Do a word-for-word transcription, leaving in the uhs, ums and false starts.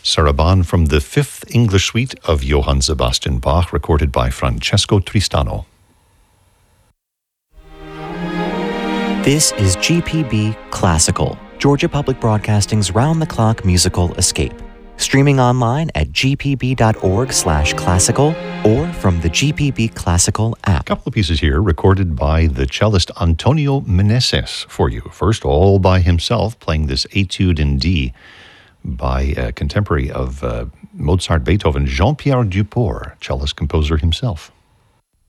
Sarabande from the Fifth English Suite of Johann Sebastian Bach, recorded by Francesco Tristano. This is G P B Classical, Georgia Public Broadcasting's round-the-clock musical escape. Streaming online at gpb.org slash classical or from the G P B Classical app. A couple of pieces here recorded by the cellist Antonio Meneses for you. First, all by himself, playing this Etude in D by a contemporary of uh, Mozart, Beethoven, Jean-Pierre Duport, cellist composer himself.